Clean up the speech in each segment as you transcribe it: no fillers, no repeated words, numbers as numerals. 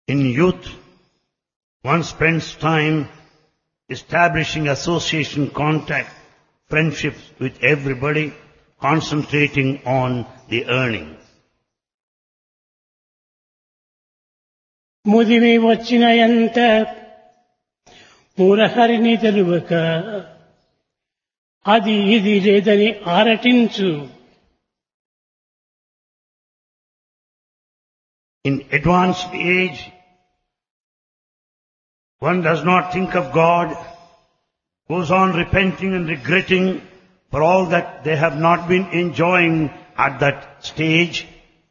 In youth, one spends time establishing association, contact, friendships with everybody, concentrating on the earning. ముదిమి వచ్చిన ఎంత మురహరిని తెలువక అది ఇది లేదని ఆరటించు. In advanced age, one does not think of God, goes on repenting and regretting for all that they have not been enjoying at that stage.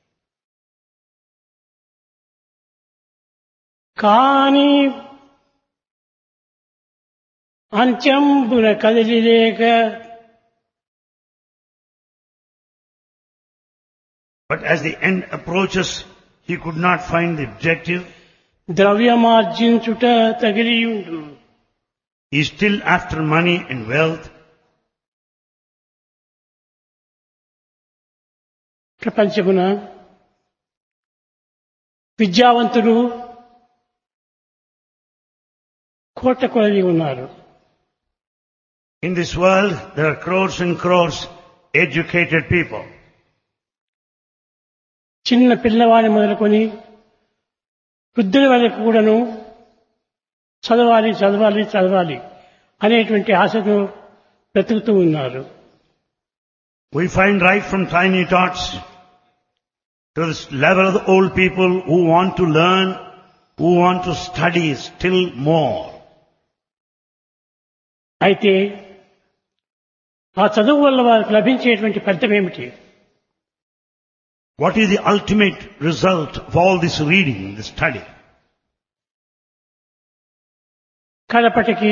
కాని అంత్యంబున కదిలిలేక But as the end approaches, he could not find the objective. ద్రవ్యమార్జించుట తగిలియుండు. He is still after money and wealth. ప్రపంచమున విద్యావంతులు కోట కొలది ఉన్నారు. In this world, there are crores and crores educated people. చిన్న పిల్లవాడిని మొదలుకొని వృద్ధుల వరకు కూడాను చదవాలి చదవాలి చదవాలి అనేటువంటి ఆశతో బ్రతుకుతూ ఉన్నారు. We find right from tiny tots to this level of the old people who want to learn, who want to study still more. అయితే ఆ చదువు వల్ల వారికి లభించేటువంటి ఫలితం ఏమిటి? What is the ultimate result of all this reading, this study? కడపటికి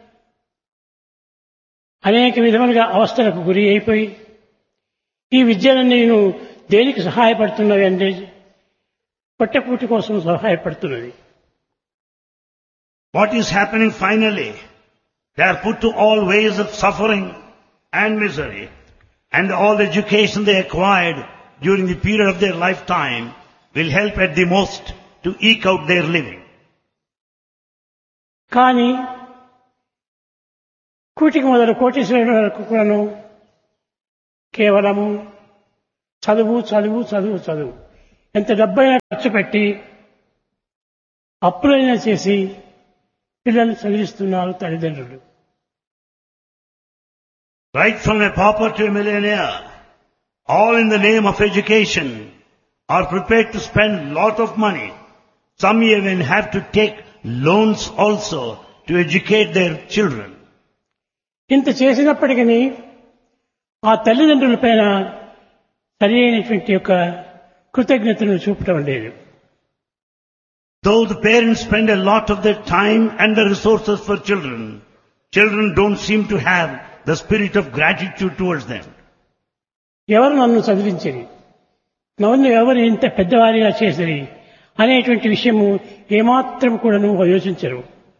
అనేక విధములుగా అవస్థలకు గురి అయిపోయి ఈ విద్యలన్నీ నేను దేనికి సహాయపడుతున్నవి అంటే పొట్టకూటి కోసం సహాయపడుతున్నది. What is happening finally? They are put to all ways of suffering and misery, and all the education they acquired during the period of their lifetime will help at the most to eke out their living. కానీ కూటికి మొదలు కోటీశ్వరుల వరకు కూడాను కేవలము చదువు చదువు చదువు చదువు ఎంత డబ్బైనా ఖర్చు పెట్టి అప్పులైనా చేసి పిల్లల్ని చదివిస్తున్నారు తల్లిదండ్రులు. Right from a pauper to a millionaire, all in the name of education, are prepared to spend lot of money. Some even have to take loans also to educate their children. ఇంత చేసినప్పటికీ ఆ తల్లిదండ్రుల పైన సరి అయినటువంటి యొక్క కృతజ్ఞతను చూపటం లేదు. Though the parents spend a lot of their time and the resources for children, children don't seem to have the spirit of gratitude towards them. ఎవరు నన్ను చదివించని, నన్ను ఎవరు ఇంత పెద్దవారిగా చేసిరి అనేటువంటి విషయము ఏమాత్రం కూడా యోచించరు.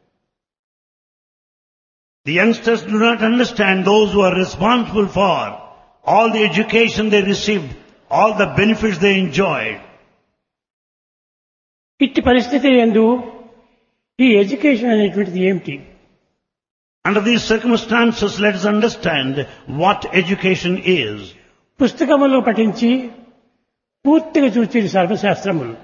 The youngsters do not understand those who are responsible for all the education they received, all the benefits they enjoyed. ఇట్టి పరిస్థితి యందు ఈ ఎడ్యుకేషన్ అనేటువంటిది ఏమిటి? Under these circumstances, let us understand what education is. పుస్తకములు పఠించి పూర్తిగా చూచి సర్వశాస్త్రములు.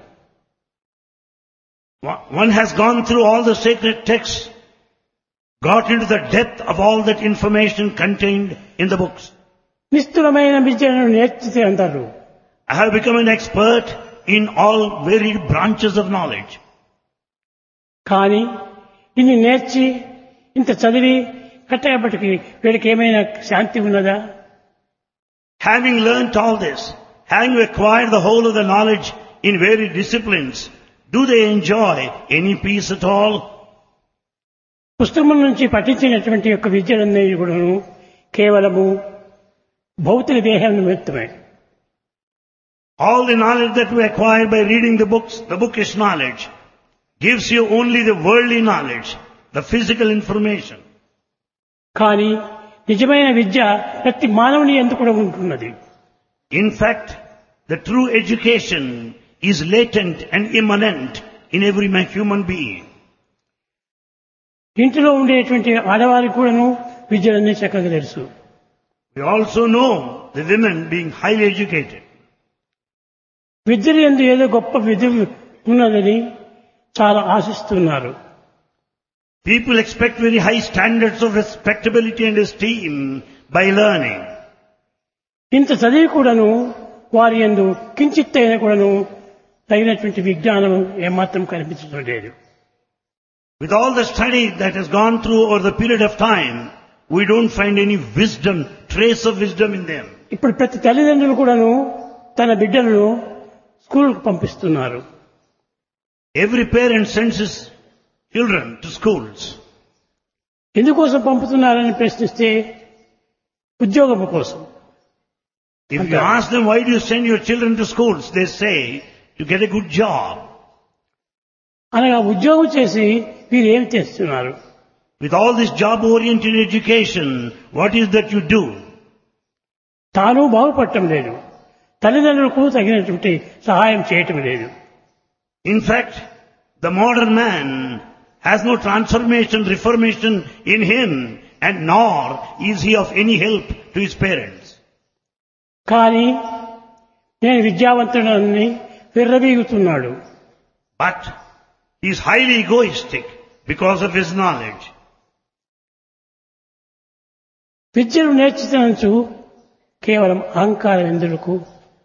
One has gone through all the sacred texts, got into the depth of all that information contained in the books. నిష్ఠురమైన విద్యను నేర్చితే అంటారు. I have become an expert in all varied branches of knowledge. కానీ ఇన్ని నేర్చి ఇంత చదివి కట్టబడికి వీడికి ఏమైనా శాంతి ఉన్నదా? Having learnt all this, having acquired the whole of the knowledge in varied disciplines, do they enjoy any peace at all? పుస్తకం నుంచి పఠించినటువంటి యొక్క విద్యలన్నీ కూడా కేవలము భౌతిక దేహం నిమిత్తమే. All the knowledge that we acquire by reading the books, the bookish knowledge, gives you only the worldly knowledge, the physical information. కానీ నిజమైన విద్య ప్రతి మానవుని యందు కూడా ఉంటున్నది. In fact, the true education is latent and immanent in every human being. ఇంటిలో ఉండేటువంటి ఆడవారికి కూడాను విద్యలన్నీ చక్కగా తెలుసు. We also know the women being highly educated. విద్యలు యందు ఏదో గొప్ప విధి ఉన్నదని చాలా ఆశిస్తున్నారు. People expect very high standards of respectability and esteem by learning. ఇంత చదివి కూడాను వారి యందు కించిత్ అయినా కూడాను తగినటువంటి విజ్ఞానం ఏమాత్రం కనిపించడం లేదు. With all the study that has gone through over the period of time, we don't find any wisdom, trace of wisdom in them. ఇప్పుడు ప్రతి తల్లిదండ్రులు కూడాను తన బిడ్డలను స్కూల్కు పంపిస్తున్నారు. Every parent sends his children to schools. ఎందుకోసం పంపుతున్నారని ప్రశ్నిస్తే ఉద్యోగం కోసం. If you ask them why do you send your children to schools, they say to get a good job. అనగా ఉద్యోగం చేసి వీరు ఏం చేస్తున్నారు? With all this job-oriented education, what is that you do? తాను బాగుపడటం లేదు, తల్లిదండ్రులకు తగినటువంటి సహాయం చేయటం లేదు. In fact, the modern man has no transformation, reformation in him, and nor is he of any help to his parents. కానీ నేను విద్యావంతుడని విర్రవీగుతున్నాడు. But he is highly egoistic because of his knowledge. విద్యను నేర్చుతూ కేవలం అహంకారం ఎందుకు?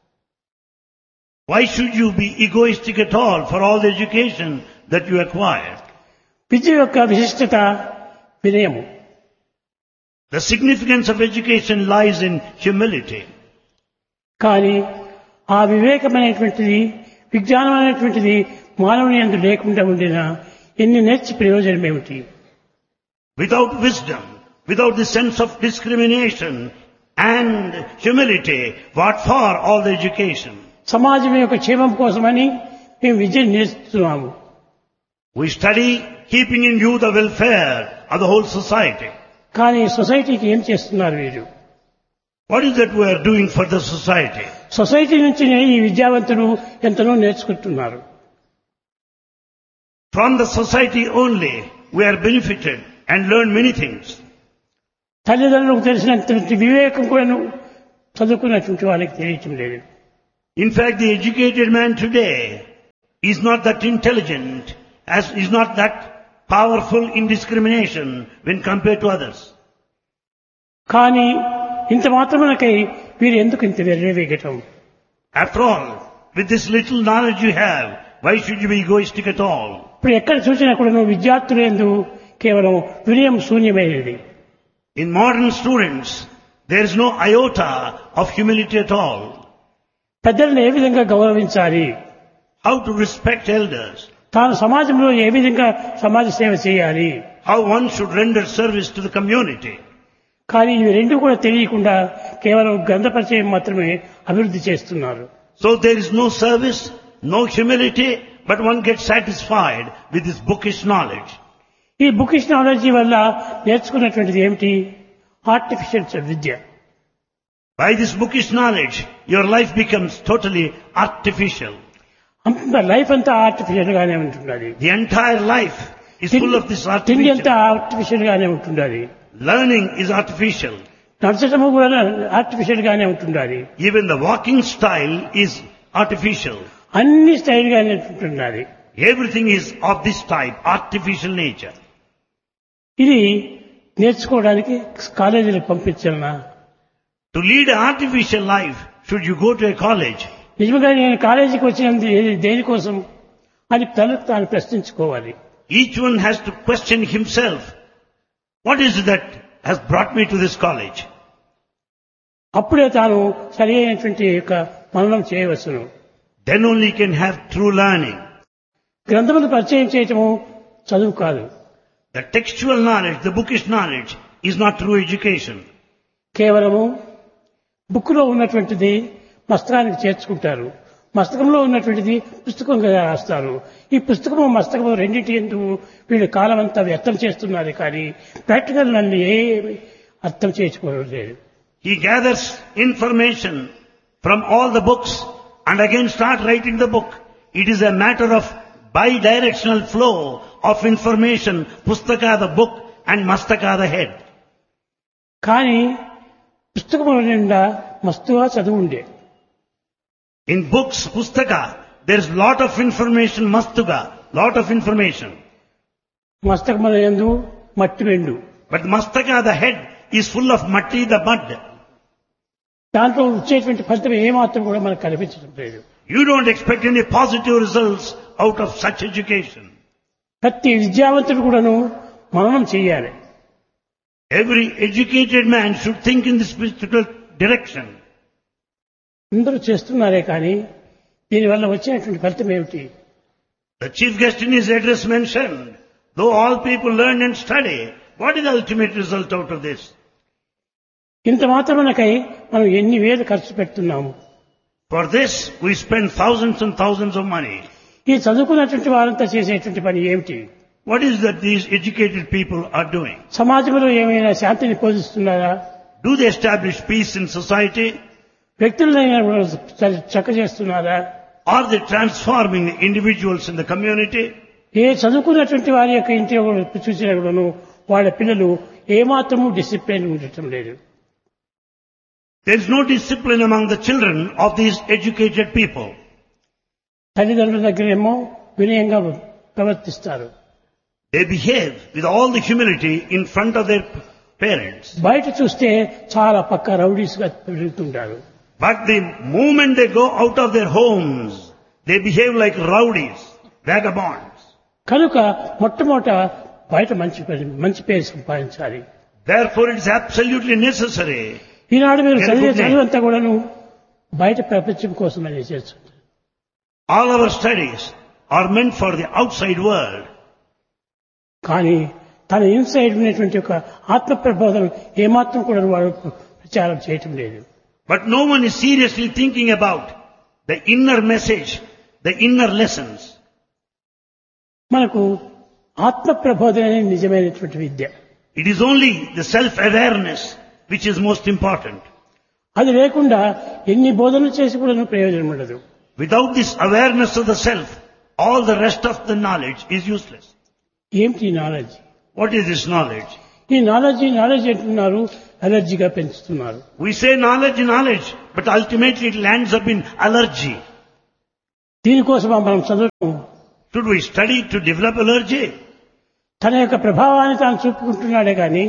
Why should you be egoistic at all for all the education that you acquired? విద్య యొక్క విశిష్టత వినయము. The significance of education lies in humility. కానీ ఆ వివేకమైనటువంటిది, విజ్ఞానం అనేటువంటిది మానవుని యందు లేకుండా ఉండినా ఎన్ని నేర్చి ప్రయోజనం ఏమిటి? Without wisdom, without the sense of discrimination and humility, what for all the education? సమాజం యొక్క క్షేమం కోసమని మేము విద్యను నేర్చుతున్నాము. We study keeping in view the welfare of the whole society. కానీ సొసైటీకి ఏం చేస్తున్నారు వీరు? What is that we are doing for the society? Society నుంచి ఈ విద్యావంతులు ఎంతనో నేర్చుకుంటున్నారు. From the society only we are benefited and learn many things. తల్లిదండ్రులకు తెలిసినటువంటి వివేకం కూడా చదువుకున్నటువంటి వాళ్ళకి తెలియటం లేదు. In fact, the educated man today is not that intelligent, is not that powerful in discrimination when compared to others. కానీ ఇంత మాత్రమునకై వీరు ఎందుకు ఇంత వెర్రవేగటం? After all, with this little knowledge you have, why should you be egoistic at all? ఇప్పుడు ఎక్కడ చూసినా కూడా విద్యార్థులు ఎందు కేవలం వినయం శూన్యమైనది. In modern students, there is no iota of humility at all. పెద్దలను ఏ విధంగా గౌరవించాలి, How to respect elders, తాను సమాజంలో ఏ విధంగా సమాజ సేవ చేయాలి, how one should render service to the community. కానీ ఇవి రెండు కూడా తెలియకుండా కేవలం గ్రంథ పరిచయం మాత్రమే అభివృద్ధి చేస్తున్నారు. So there is no service, no humility, but one gets satisfied with this bookish knowledge. ఈ బుకిష్ నాలెడ్జీ వల్ల నేర్చుకున్నటువంటిది ఏమిటి? Artificial Vidya. By this bookish knowledge, your life becomes totally artificial. Life అంతా ఆర్టిఫిషియల్ గానే ఉంటున్నది. The entire life is full of this తిండి అంతా artificial. Artificial గానే ఉంటున్నది. Learning is artificial. నడచడము కూడా ఆర్టిఫిషియల్ గానే ఉంటున్నది. Even the walking style is artificial. అన్ని స్టైల్ గానే ఉంటున్నది. Everything is of this type, artificial nature. ఇది నేర్చుకోవడానికి కాలేజీలకు పంపించాలనా? To lead an artificial life, should you go to a college? నిజంగా నేను కాలేజీకి వచ్చినది దేనికోసం అని తనకు తాను ప్రశ్నించుకోవాలి. Each one has to question himself. What is it that has brought me to this college? అప్పుడే తాను సరి అయినటువంటి యొక్క మననం చేయవచ్చును. Then only can have true learning. గ్రంథమును పరిచయం చేయటము చదువు కాదు. The textual knowledge, the bookish knowledge is not true education. కేవలము బుక్కులో ఉన్నటువంటిది మస్తకానికి చేర్చుకుంటారు, మస్తకంలో ఉన్నటువంటిది పుస్తకంగా రాస్తారు. ఈ పుస్తకము మస్తకము రెండింటి ఎందు వీళ్ళు కాలం అంతా వ్యర్థం చేస్తున్నారు. కానీ ప్రాక్టికల్ నన్ను ఏమి అర్థం చేసుకోలేదు. He gathers information from all the books and again start writing the book. It is a matter of Bi-directional flow of information, Pustaka the book and Mastaka the head. కానీ పుస్తకముల నిండా మస్తుగా చదువు ఉండే. In books, Pustaka, there is lot of information, Mastuga, lot of information. మస్తకముల యందు మట్టి వెండు. But Mastaka the head is full of matti, the mud. దాంట్లో వచ్చేటువంటి ఫలితం ఏమాత్రం కూడా మనకు కనిపించడం లేదు. You don't expect any positive results out of such education. ప్రతి విద్యావంతుడు కూడాను మననం చేయాలి. Every educated man should think in this spiritual direction. అందరూ చేస్తున్నారే కానీ దీనివల్ల వచ్చేటువంటి ఫలితం ఏమిటి? The chief guest in his address mentioned, though all people learn and study, what is the ultimate result out of this? ఇంత మాత్రమనకై మనం ఎన్ని వేలు ఖర్చు పెడుతున్నాము. For this, we spend thousands and thousands of money. ఈ చదువుకున్నటువంటి వారంతా చేసేటువంటి పని ఏమిటి? What is that these educated people are doing? సమాజంలో ఏమైనా శాంతిని పోషిస్తున్నారా? Do they establish peace in society? వ్యక్తులైనా చక్క చేస్తున్నారా? Are they transforming the individuals in the community? ఏ చదువుకున్నటువంటి వారి యొక్క ఇంటి చూసినా కూడాను వాళ్ళ పిల్లలు ఏమాత్రము డిసిప్లిన్ ఉండటం లేదు. There is no discipline among the children of these educated people. తల్లిదండ్రుల దగ్గరేమో వినయంగా ప్రవర్తిస్తారు. They behave with all the humility in front of their parents. బయట చూస్తే చాలా పక్క రౌడీస్గా పెరుగుతుంటారు. But the moment they go out of their homes, they behave like rowdies, vagabonds. కనుక మొట్టమొదట బయట మంచి పేరు సంపాదించాలి. Therefore it is absolutely necessary. ఈనాడు మీరు చదివే చదువంతా కూడాను బయట ప్రపంచం కోసమని చేస్తుంది. All our studies are meant for the outside world. కానీ తన ఇన్సైడ్ ఉన్నటువంటి ఒక ఆత్మ ప్రబోధన ఏమాత్రం కూడా వాడు ప్రచారం చేయటం లేదు. But no one is seriously thinking about the inner message, the inner lessons. మనకు ఆత్మ ప్రబోధనే నిజమైనటువంటి విద్య. It is only the self-awareness which is most important. అది లేకుండా ఎన్ని బోధనలు చేసి కూడా ప్రయోజనం ఉండదు. Without this awareness of the self, all the rest of the knowledge is useless. ఏమిటి knowledge? What is this knowledge? ఈ నాలెడ్జ్ అంటున్నారు, అలర్జీగా పెంచుతున్నారు. We say knowledge, but ultimately it lands up in allergy. దీనికోసం మనం చదువు. Should we study to develop allergy? తన యొక్క ప్రభావాన్ని తాను చూపుకుంటున్నాడే కానీ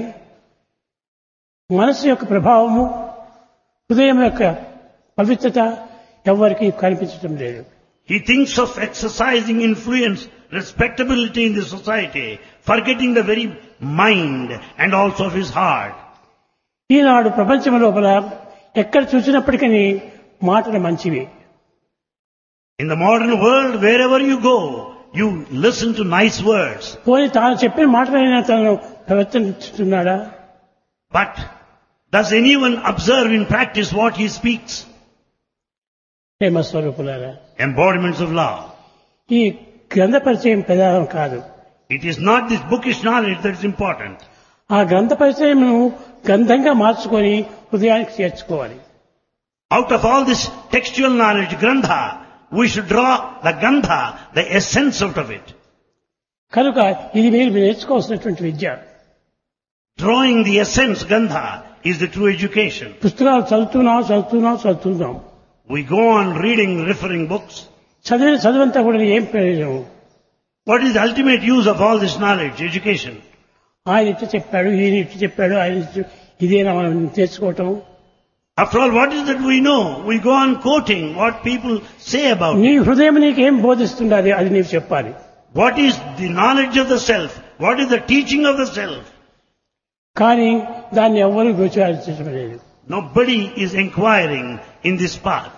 మనసు యొక్క ప్రభావము, హృదయం యొక్క పవిత్రత ఎవరికి కనిపించడం లేదు. He thinks of exercising influence, respectability in the society, forgetting the very mind and also of his heart. ఈనాడు ప్రపంచం లోపల ఎక్కడ చూసినప్పటికీ మాటలు మంచివి. In the modern world, wherever you go, you listen to nice words. పోనీ తాను చెప్పిన మాటలైనా తను ప్రవర్తిస్తున్నాడా? But does anyone observe in practice what he speaks? ప్రేమ స్వరూపులారా, Embodiments of love. ఈ గ్రంథ పరిచయం ప్రధానం కాదు. It is not this bookish knowledge that is important. ఆ గ్రంథ పరిచయమును గ్రంథంగా మార్చుకొని హృదయానికి చేర్చుకోవాలి. Out of all this textual knowledge, grandha, we should draw the gandha, the essence out of it. కనుక ఇది మీరు నేర్చుకోవాల్సినటువంటి విద్య. Drawing the essence, gandha, is the true education. పుస్తకాలు చదువుతున్నాం. We go on reading, referring books. చదువంతా కూడా ఏం ప్రయోజనం? What is the ultimate use of all this knowledge, education? ఆయన ఇట్లా చెప్పాడు, ఈయన ఇట్లా చెప్పాడు, ఇదేనా మనం నేర్చుకోవటం? After all, what is that we know? We go on quoting what people say about నీ it. హృదయం నీకేం బోధిస్తుండాలి అది నీవు చెప్పాలి. What is the knowledge of the self? What is the teaching of the self? కానీ దాన్ని ఎవ్వరూ విచారించడం లేదు. Nobody is inquiring in this path.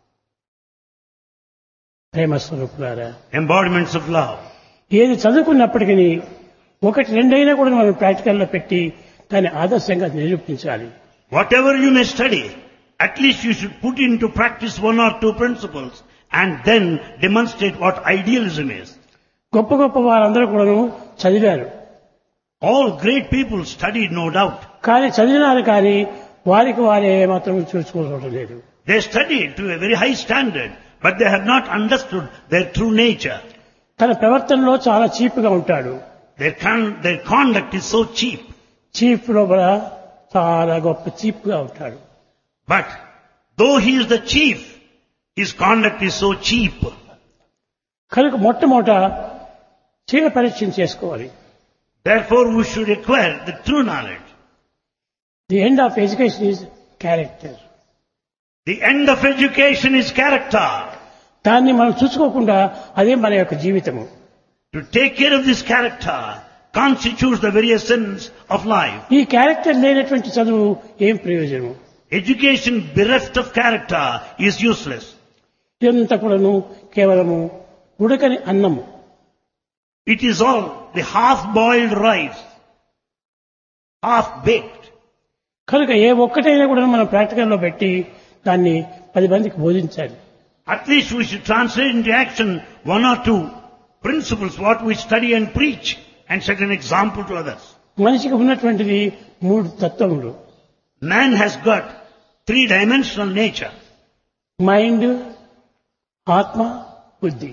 ప్రేమ స్వరూపులారా, Embodiments of love. ఏది చదువుకున్నప్పటికీ ఒకటి రెండైనా కూడా మనం ప్రాక్టికల్లో పెట్టి దాన్ని ఆదర్శంగా నిరూపించాలి. Whatever you may study, at least you should put into practice one or two principles and then demonstrate what idealism is. గొప్ప వారందరూ కూడా చదివారు. All great people studied, no doubt. కానీ చదివినారు కానీ వారికి వారే మాత్రం చూసుకోవడం లేదు. They studied to a very high standard, but they have not understood their true nature. తన ప్రవర్తనలో చాలా చీప్గా ఉంటాడు. Their conduct is so cheap. Cheap లోపల చాలా గొప్ప చీప్గా ఉంటాడు. But though he is the chief, his conduct is so cheap. కనుక మొట్టమొదట శీల పరీక్ష చేసుకోవాలి. Therefore we should acquire the true knowledge. The end of education is character. The end of education is character. దాన్ని మనం చూసుకోకుండా అదే మన యొక్క జీవితము. To take care of this character constitutes the very essence of life. ఈ character లేనటువంటి చదువు ఏం ప్రయోజనము? Education bereft of character is useless. ఇదంతా కూడాను కేవలము ఉడకని అన్నము. It is all the half-boiled rice, half-baked. కనుక ఏ ఒక్కటైనా కూడా మనం ప్రాక్టికల్లో పెట్టి దాన్ని 10 మందికి బోధించాలి. At least we should translate into action one or two principles, what we study and preach, and set an example to others. మనిషికి ఉన్నటువంటిది 3 తత్వములు. Man has got 3-dimensional nature. Mind, ఆత్మ, బుద్ధి.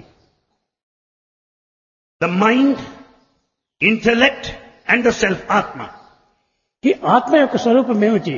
The mind, intellect, and the self, Atma. ఈ ఆత్మ యొక్క స్వరూపం ఏమిటి?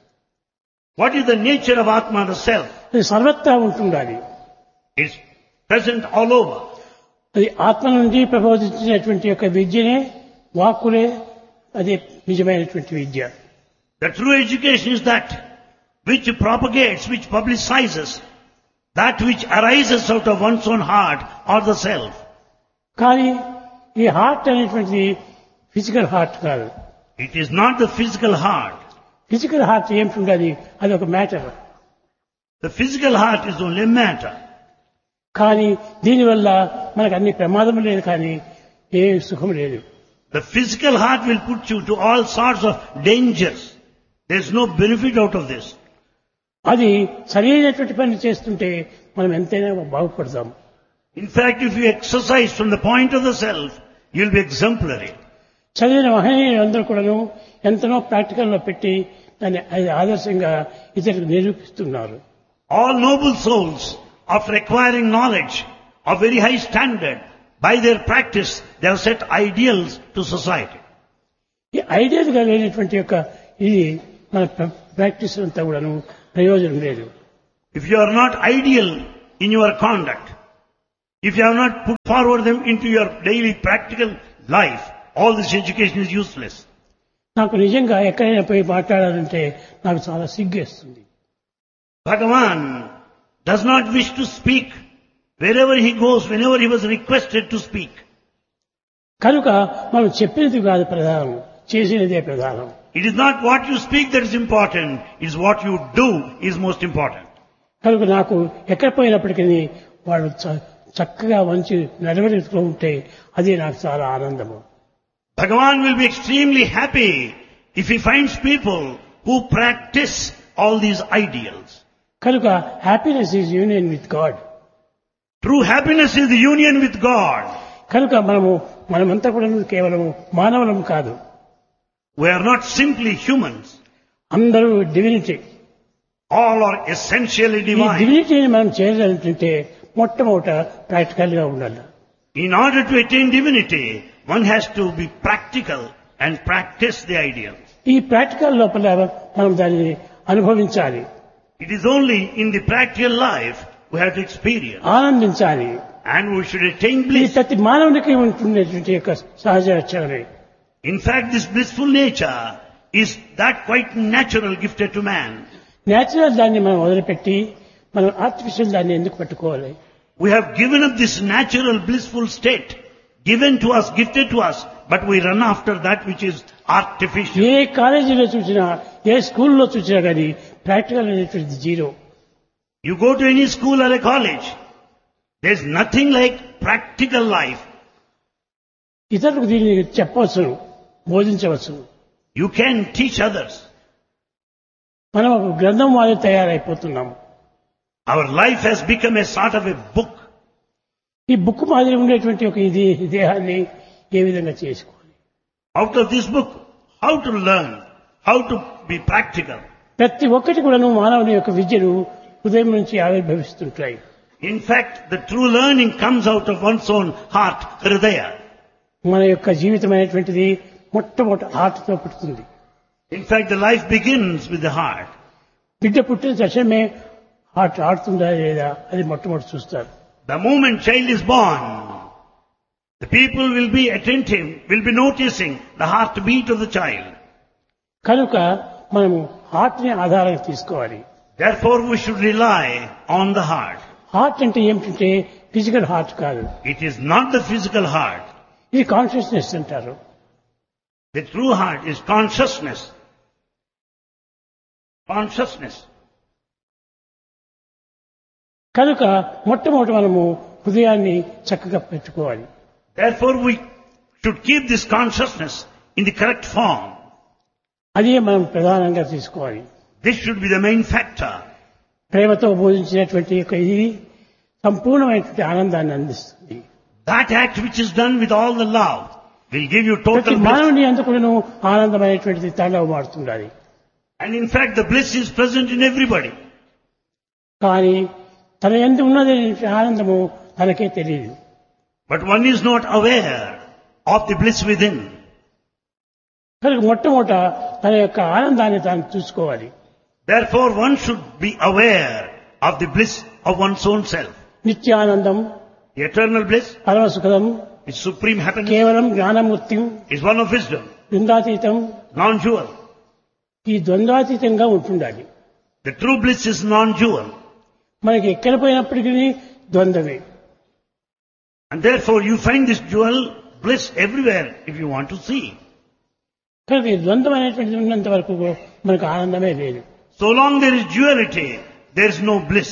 What is the nature of Atma, the self? అది సర్వత్రా ఉంటుండాలి. It's present all over. అది ఆత్మ నుండి ప్రబోధించినటువంటి యొక్క విద్యనే వాక్కులే అది నిజమైనటువంటి విద్య. The true education is that which propagates, which publicizes, that which arises out of one's own heart or the self. కానీ ఈ హార్ట్ అనేటువంటిది ఫిజికల్ హార్ట్ కాదు. It is not the physical heart. Physical heart ఏమిటి? అది ఒక matter. The physical heart is only matter. కానీ దీనివల్ల మనకు అన్ని ప్రమాదం లేదు, కానీ ఏ సుఖం లేదు. The physical heart will put you to all sorts of dangers. There is no benefit out of this. అది సరైనటువంటి పని చేస్తుంటే మనం ఎంతైనా బాగుపడతాం. In fact, if you exercise from the point of the self, you will be exemplary. చదివిన మహనీయులందరూ కూడాను ఎంతనో ప్రాక్టికల్లో పెట్టి దాన్ని ఆదర్శంగా ఇతరులకు నిరూపిస్తున్నారు. All noble souls, after acquiring knowledge of very high standard, by their practice, they have set ideals to society. ఈ ideal గా లేనటువంటి యొక్క ఇది మన ప్రాక్టీస్ అంతా కూడాను ప్రయోజనం లేదు. If you are not ideal in your conduct, if you have not put forward them into your daily practical life, all this education is useless. నాకు నిజంగా ఎక్కడైనా పోయి మాట్లాడాలంటే నాకు చాలా సిగ్గేస్తుంది. Bhagavan does not wish to speak wherever he goes, whenever he was requested to speak. కనుక మనం చెప్పినది కాదు ప్రధానం, చేసినదే ప్రధానం. It is not what you speak that is important, it is what you do is most important. కనుక నాకు ఎక్కడ పోయినప్పటికీ వాళ్ళు చక్కగా మంచి నడవడికలో ఉంటే అదే నాకు చాలా ఆనందము. Bhagavan will be extremely happy if he finds people who practice all these ideals. కనుక happiness is union with God. True happiness is the union with God. కనుక మనమంతా కూడా కేవలం మానవులం కాదు. We are not simply humans. అందరూ divinity. All are essentially ఈ divine. డివినిటీని మనం చేయాలంటే మొట్టమొదట ప్రాక్టికల్ గా ఉండాలి. In order to attain divinity, one has to be practical and practice the ideals. ఈ ప్రాక్టికల్ లోపల మనం దాన్ని అనుభవించాలి. It is only in the practical life we have to experience. ఆనందించాలి. And we should attain ఇది bliss. ప్రతి మానవునికి ఉంటున్నటువంటి యొక్క సహజ లక్షణమే. In fact, this blissful nature is that quite natural gifted to man. Natural దాన్ని మనం వదిలిపెట్టి మనం ఆర్టిఫిషియల్ దాన్ని ఎందుకు పట్టుకోవాలి? We have given up this natural blissful state, given to us, gifted to us, but we run after that which is artificial. ఏ కాలేజీలో చూసినా, ఏ స్కూల్లో చూసినా కానీ ప్రాక్టికల్ అనేటువంటిది zero. You go to any school or a college, there's nothing like practical life. ఇతరులకు దీన్ని చెప్పవచ్చును, బోధించవచ్చును. You can teach others. మనం ఒక గ్రంథం వారి తయారైపోతున్నాము. Our life has become a sort of a book. ఈ బుక్ మాదిరి ఉండేటువంటి ఒక ఇది దేహాన్ని ఏ విధంగా చేసుకోవాలి? Out of this book, how to learn, how to be practical. ప్రతి ఒక్కటి కూడా మానవుని యొక్క విద్యను హృదయం నుంచి ఆవిర్భవిస్తుంటాయి. In fact, the true learning comes out of one's own heart, hridaya. మన యొక్క జీవితం అనేటువంటిది మొట్టమొదటి హార్ట్తో పుడుతుంది. In fact, the life begins with the heart. బిడ్డ పుట్టిన తక్షణమే హార్ట్ ఆడుతుందా లేదా అది మొట్టమొదటి చూస్తారు. The moment child is born, the people will be attentive, will be noticing the heartbeat of the child. కనుక మనము హార్ట్ ని ఆధారంగా తీసుకోవాలి. Therefore, we should rely on the heart. Heart అంటే ఏమిటంటే ఫిజికల్ హార్ట్ కాదు. It is not the physical heart. ఇది consciousness అంటారు. The true heart is consciousness. Consciousness. కనుక మొట్టమొదటి మనము హృదయాన్ని చక్కగా పెట్టుకోవాలి. Therefore, we should keep this consciousness in the correct form. అదే మనం ప్రధానంగా తీసుకోవాలి. This should be the main factor. ప్రేమతో బోధించినటువంటి యొక్క ఇది సంపూర్ణమైనటువంటి ఆనందాన్ని అందిస్తుంది. That act which is done with all the love will give you ప్రతి total bliss. మానవుని అందుకును ఆనందమైనటువంటిది తాండవమాడుతుండాలి. And in fact, the bliss is present in everybody. కానీ తన యందు ఉన్నది ఆనందము తనకే తెలియదు. But one is not aware of the bliss within. కనుక మొట్టమొదట తన యొక్క ఆనందాన్ని తాను చూసుకోవాలి. Therefore, one should be aware of the bliss of one's own self. Nityanandam, The eternal bliss పరమసుఖం, is supreme happiness, కేవలం జ్ఞానమూర్తిం, is one of wisdom, ద్వంద్వాతీతం. non-dual. ఈ ద్వంద్వాతీతంగా ఉంటుండాలి. The true bliss is non-dual. మనకి ఎక్కడ పోయినప్పటికీ ద్వంద్వమే. And therefore, you find this dual bliss everywhere if you want to see. కనుక ఈ ద్వంద్వం అనేటువంటిది ఉన్నంత వరకు మనకు ఆనందమే లేదు. So long there is duality, there is no bliss.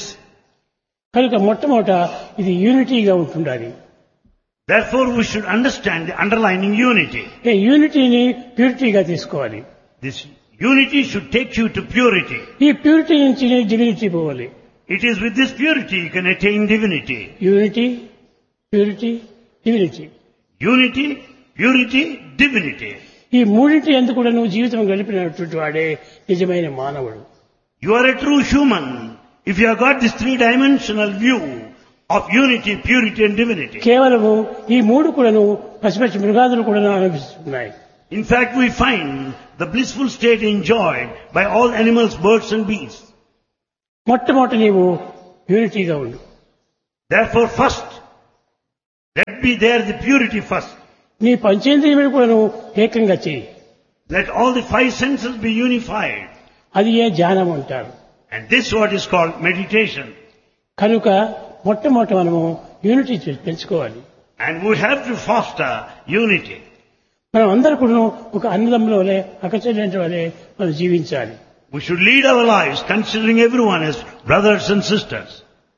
కనుక మొట్టమొదట ఇది యూనిటీగా ఉంటుండాలి. Therefore, we should understand the underlying unity. ఈ యూనిటీని ప్యూరిటీగా తీసుకోవాలి. This unity should take you to purity. ఈ ప్యూరిటీ నుంచి డివినిటీ పోవాలి. It is with this purity you can attain divinity. Unity, purity, divinity. Unity, purity, divinity. ఈ మూడింటి ఎందుకు కూడా నువ్వు జీవితం గడిపినటువంటి వాడే నిజమైన మానవుడు. You are a true human if you have got this three-dimensional view of unity, purity and divinity. కేవలము ఈ మూడు కూడాను పసిపచ్చి మృగాదులు కూడా అనుభవిస్తున్నాయి. In fact, we find the blissful state enjoyed by all animals, birds and beasts. మొట్టమొదటి నీవు యూనిటీగా ఉండు. Therefore, first, let be there the purity first. నీ పంచేంద్రియములు కూడాను ఏకంగా చేయి. Let all the five senses be unified. అది ఏ ధ్యానం అంటారు. And this is what is called meditation. కనుక మొట్టమొదటి మనము యూనిటీ పెంచుకోవాలి. And we have to foster unity. మనం అందరూ కూడా ఒక అన్నదమ్ముల వలె అక్కచెల్లెంటి వలె మనం జీవించాలి. We should lead our lives considering everyone as brothers and sisters.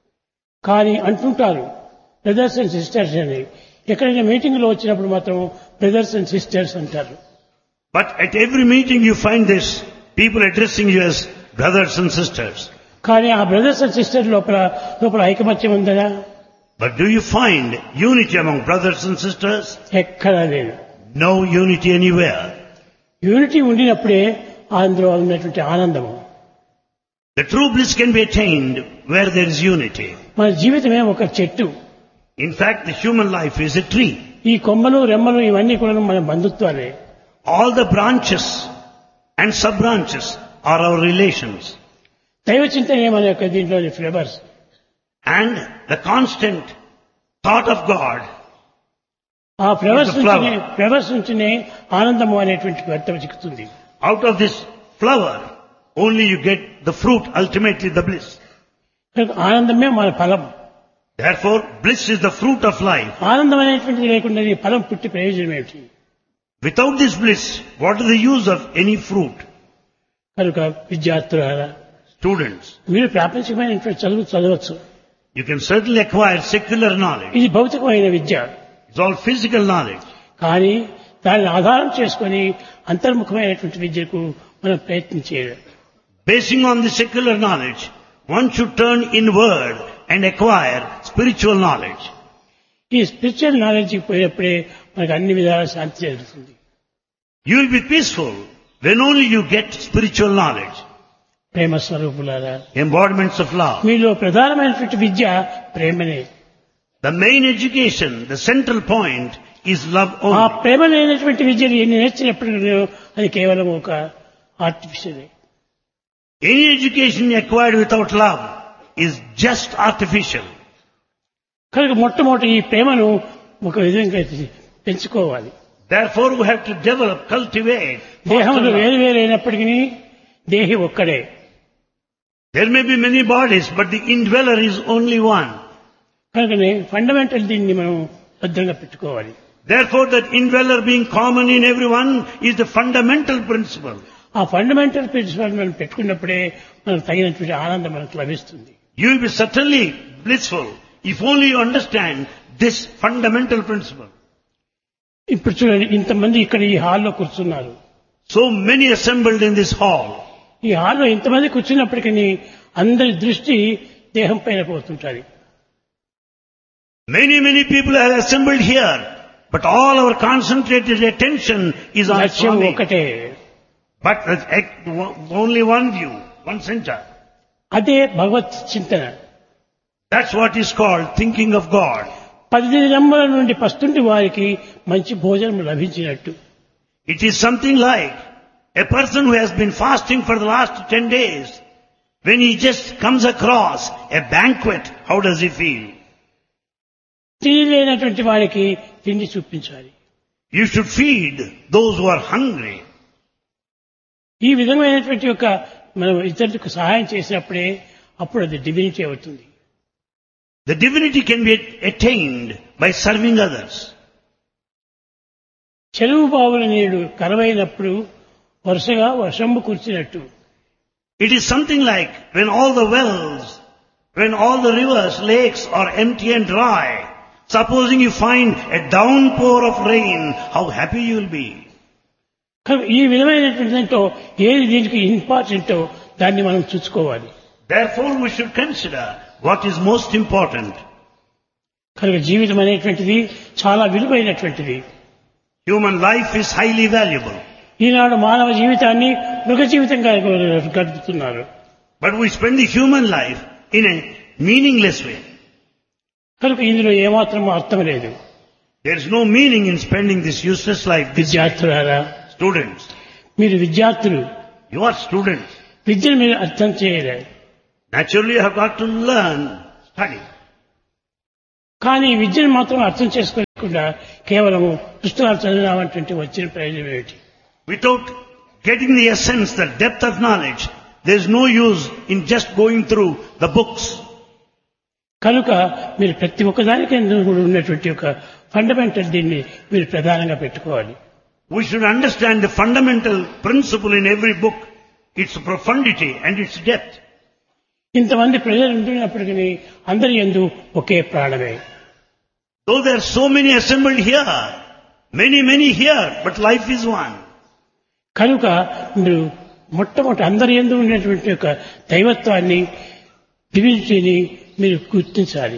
కానీ అంటుంటారు బ్రదర్స్ అండ్ సిస్టర్స్ అని. ఎక్కడైనా మీటింగ్ లో వచ్చినప్పుడు మాత్రం బ్రదర్స్ అండ్ సిస్టర్స్ అంటారు. But at every meeting you find this, people addressing you as brothers and sisters. కానీ ఆ బ్రదర్స్ అండ్ సిస్టర్ లోపల ఐకమత్యం ఉందా? But do you find unity among brothers and sisters? ఎక్కడా లేదు. No unity anywhere. యూనిటీ ఉండినప్పుడే అందులో ఉన్నటువంటి ఆనందము. The true bliss can be attained where there is unity. మన జీవితమే ఒక చెట్టు. In fact, the human life is a tree. ఈ కొమ్మలు రెమ్మలు ఇవన్నీ కూడా మన బంధుత్వాలే. All the branches and sub-branches are our relations. దైవ చింతనే మన యొక్క దీంట్లోని flavours. And the constant thought of God. ఆ ఫ్లవర్స్ నుంచినే ఆనందము అనేటువంటి అర్థం చిక్కుతుంది. Out of this flower, only you get the fruit, ultimately the bliss. ఆనందమే మన ఫలం. Therefore, bliss is the fruit of life. ఆనందం అనేటువంటిది లేకుండా ఈ ఫలం పుట్టి ప్రయోజనం ఏమిటి? Without this bliss, what is the use of any fruit? కనుక విద్యార్థులారా, Students, మీరు ప్రాపంచికమైనటువంటి చదువు చదవచ్చు. you can certainly acquire secular knowledge. ఇది భౌతికమైన విద్య. It's all physical knowledge. కానీ దాన్ని ఆధారం చేసుకొని అంతర్ముఖమైనటువంటి విద్యకు మనం ప్రయత్నించేయాలి. Basing on the secular knowledge, one should turn inward and acquire spiritual knowledge. ఈ స్పిరిచువల్ నాలెడ్జ్ పోయినప్పుడే మనకు అన్ని విధాల శాంతి జరుగుతుంది. You will be peaceful when only you get spiritual knowledge. ప్రేమ స్వరూపులారా, embodiments of love. మీలో ప్రధానమైనటువంటి విద్య ప్రేమనే. The main education, the central point is love ఆ only. ప్రేమ లేనటువంటి విద్యను ఎన్ని నేర్చినప్పుడు అది కేవలం ఒక ఆర్టిఫిషియలే. Any education acquired without love is just artificial. కనుక మొట్టమొదటి ఈ ప్రేమను ఒక విధంగా పెంచుకోవాలి. Therefore we have to develop, cultivate. దేహంలో foster love. వేరు వేరు అయినప్పటికీ దేహి ఒక్కడే. There may be many bodies, but the indweller is only one. కనుకనే ఫండమెంటల్ దీన్ని మనం భద్రంగా పెట్టుకోవాలి. Therefore that indweller being common in everyone is the fundamental principle. ఆ ఫండమెంటల్ ప్రిన్సిపల్ మనం పెట్టుకున్నప్పుడే మనకు తగినటువంటి ఆనందం మనకు లభిస్తుంది. You will be certainly blissful if only you understand this fundamental principle. ఇప్పుడు చూడండి, ఇంతమంది ఇక్కడ ఈ హాల్లో కూర్చున్నారు. So many assembled in this hall. ఈ హాల్లో ఇంతమంది కూర్చున్నప్పటికీ అందరి దృష్టి దేహం పైన పోతుంటుంది. Many people are assembled here, but all our concentrated attention is on లక్ష్యం Swami. ఒకటే. But only one view, one center. అదే భగవత్ చింతన. That's what is called thinking of God. 10 దినముల నుండి పస్తుంటి వారికి మంచి భోజనం లభించినట్టు. It is something like a person who has been fasting for the last 10 days. When he just comes across a banquet, how does he feel? తిండి లేనటువంటి వారికి తిండి చూపించాలి. You should feed those who are hungry. ఈ విధమైనటువంటి యొక్క మనం ఇతరులకు సహాయం చేసినప్పుడే అప్పుడు అది డివినిటీ అవుతుంది. The divinity can be attained by serving others. చెరువు బావుల నీరు కరవైనప్పుడు వరుసగా వర్షంబు కురిచినట్టు. It is something like when all the wells, when all the rivers, lakes are empty and dry. Supposing you find a downpour of rain, how happy you will be. ఈ విధమైనటువంటి దాంట్లో ఏది దీనికి ఇంపార్టెంటో దాన్ని మనం చూసుకోవాలి. Therefore we should consider what is most important. కనుక జీవితం అనేటువంటిది చాలా విలువైనటువంటిది. Human life is highly valuable. ఈనాడు మానవ జీవితాన్ని మృగ జీవితంగా గడుపుతున్నారు. But we spend the human life in a meaningless way. కనుక ఇందులో ఏమాత్రం అర్థం లేదు. There is no meaning in spending this useless life. విద్యార్థులారా, Students, మీరు విద్యార్థులు, you are students. విద్యను మీరు అర్థం చేయలేదు. Naturally you have got to learn, study. కానీ విద్యను మాత్రం అర్థం చేసుకోకుండా కేవలం పుస్తకాలు చదివినామంటే వచ్చిన ప్రయోజనం ఏమిటి? Without getting the essence, the depth of knowledge, there is no use in just going through the books. కనుక మీరు ప్రతి ఒక్కదానికి ఉన్నటువంటి ఒక ఫండమెంటల్ దీన్ని మీరు ప్రధానంగా పెట్టుకోవాలి. We should understand the fundamental principle in every book, its profundity and its depth. ఇంతమంది ప్రజలు ఉంటున్నప్పటికీ అందరి యందు ఒకే ప్రాణమే. Though there are so many assembled here, many here, but life is one. కనుక మీరు మొట్టమొదటి అందరి యందు ఉన్నటువంటి ఒక దైవత్వాన్ని, డివినిటీని మీరు గుర్తించాలి.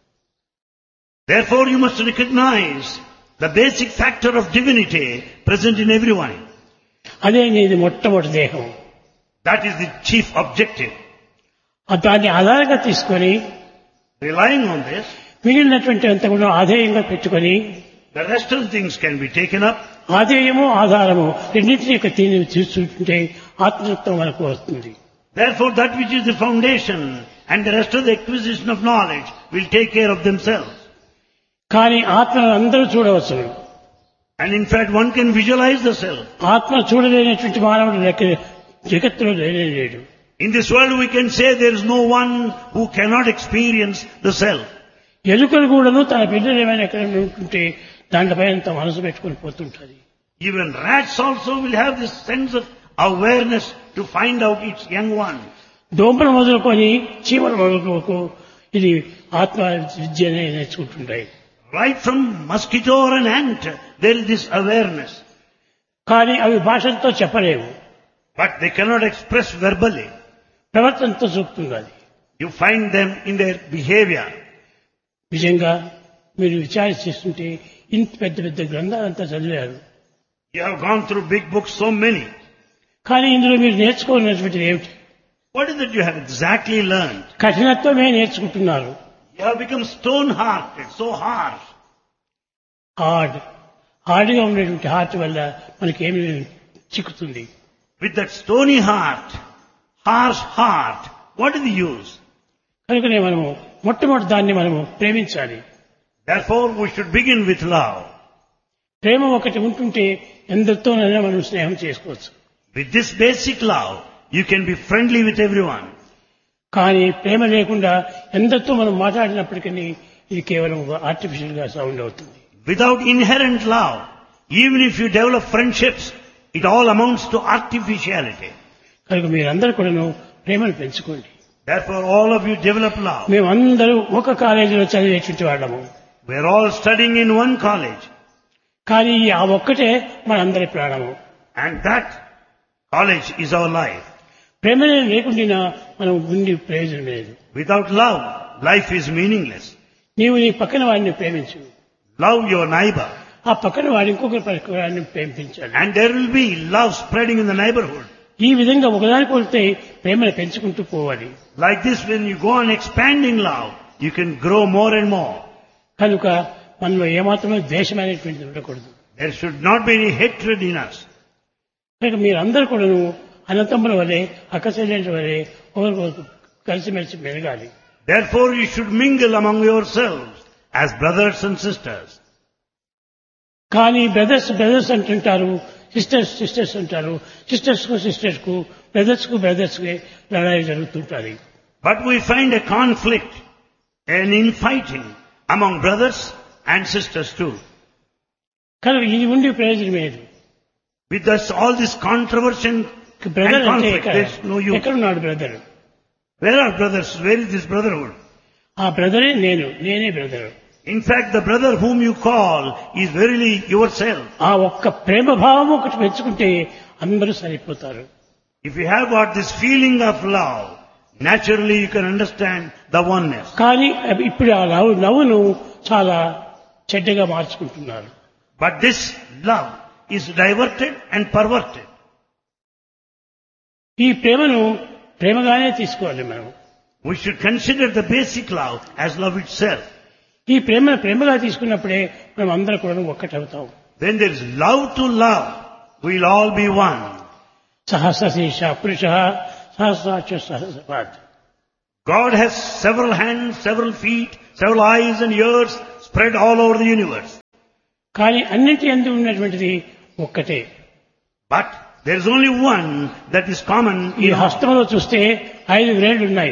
Therefore you must recognize the basic factor of divinity present in everyone. అదే నీది మొట్టమొదటి దేహం. That is the chief objective. దాన్ని ఆధారంగా తీసుకొని Relying on this, మిగిలినటువంటి అంత కూడా ఆధేయంగా పెట్టుకొని the rest of the things can be taken up. ఆధేయము ఆధారము రెండింటినీ యొక్క తీని చూస్తుంటే ఆత్మతత్వం మనకు వస్తుంది. Therefore that which is the foundation and the rest of the acquisition of knowledge will take care of themselves. కానీ ఆత్మను అందరూ చూడవచ్చు. And in fact one can visualize the self. ఆత్మ చూడలేనటువంటి మానవుడు జగత్తులో లేడు. In this world we can say there is no one who cannot experience the self. ఎలుకలు కూడాను తన బిడ్డలు ఏమైనా ఎక్కడ ఉంటుంటే దాంట్లపై అంత మనసు పెట్టుకుని పోతుంటుంది. Even rats also will have this sense of awareness to find out its young ones. దోమలు మొదలుకొని చీమలు మొదలుకోకు ఇది ఆత్మ విద్యనే నేర్చుకుంటుంటాయి. Right from mosquito or an ant, there is this awareness. కానీ అవి భాషలతో చెప్పలేవు. But they cannot express verbally. ప్రవర్తనతో చూపుతున్నది. You find them in their behavior. నిజంగా మీరు విచారిస్తుంటే ఇంత పెద్ద గ్రంథాలంతా చదివారు. You have gone through big books, so many. కానీ ఇందులో మీరు నేర్చుకోవాల్సినటువంటిది ఏమిటి? What is it you have exactly learned? కఠినత్వమే నేర్చుకుంటున్నారు. You have become stone-hearted, so harsh. హార్డ్గా ఉండేటువంటి హార్ట్ వల్ల మనకేమి చిక్కుతుంది. With that stony heart, harsh heart, what is the use? కనుకనే మనము మొట్టమొదటి దాన్ని మనము ప్రేమించాలి. Therefore, we should begin with love. ప్రేమ ఒకటి ఉంటుంటే ఎందరితోనైనా మనం స్నేహం చేసుకోవచ్చు. With this basic love, you can be friendly with everyone. కానీ ప్రేమ లేకుండా ఎందరితో మనం మాట్లాడినప్పటికీ ఇది కేవలం ఆర్టిఫిషియల్ గా సౌండ్ అవుతుంది. Without inherent love, even if you develop friendships, it all amounts to artificiality. కనుక మీరందరూ కూడాను ప్రేమను పెంచుకోండి. Therefore, all of you develop love. మేమందరూ ఒక కాలేజీలో చదివేటువంటి వాళ్ళము. We are all studying in one college. కానీ ఆ ఒక్కటే మనందరి ప్రాణము. And that college is our life. ప్రేమనే లేకుండా మనం ఉండి ప్రయోజనం లేదు. Without love, life is meaningless. నీవు నీ పక్కన వాడిని ప్రేమించు. Love your neighbor. ఆ పక్కన వాడి ఇంకొక వాడిని ప్రేమించాలి. And there will be love spreading in the neighborhood. ఈ విధంగా ఒకదానికి వెళ్తే ప్రేమను పెంచుకుంటూ పోవాలి. Like this, when you go on expanding love, you can grow more and more. కనుక మనలో ఏమాత్రమే ద్వేషం అనేటువంటిది ఉండకూడదు. There should not be any hatred in us. కనుక మీరందరూ కూడాను అన్నతమ్ముల వలె అక్కచెల్లెళ్ళ వలె ఒకరికొకరు కలిసిమెలిసి మెలగాలి. Therefore, you should mingle among yourselves as brothers and sisters. కానీ బ్రదర్స్ అంటుంటారు, సిస్టర్స్ అంటారు. సిస్టర్స్ కు బ్రదర్స్ కి లడాయి జరుగుతుంటారు. But we find a conflict, an infighting among brothers and sisters too. కనుక ఇది ఉండి ప్రయోజనం లేదు. With us, all this controversy and brother అంటే conflict, there is no use. ఎక్కడున్నాడు brother? Where are brothers? Where is this brotherhood? ఆ బ్రదరే నేనే brother. In fact, the brother whom you call is verily yourself. ఆ ఒక్క ప్రేమ భావం ఒకటి పెంచుకుంటే అందరూ సరిపోతారు. If you have got this feeling of love, naturally you can understand the oneness. కానీ ఇప్పుడు ఆ లవ్ను చాలా చెడ్డగా మార్చుకుంటున్నారు. But this love is diverted and perverted. ఈ ప్రేమను ప్రేమగానే తీసుకోవాలి మనం. We should consider the basic love as love itself. ఈ ప్రేమను ప్రేమగా తీసుకున్నప్పుడే మనం అందరం కూడా ఒక్కటవుతాం. When there is love to love, we'll all be one. సహస్రశీర్ష పురుష సహస్రాక్ష సహస్రపాద్. God has several hands, several feet, several eyes and ears spread all over the universe. కానీ అన్నింటి యందు ఉన్నటువంటిది ఒక్కటే. But there is only one that is common ఈ in all. హస్తంలో చూస్తే 5 వేళ్లు ఉన్నాయి.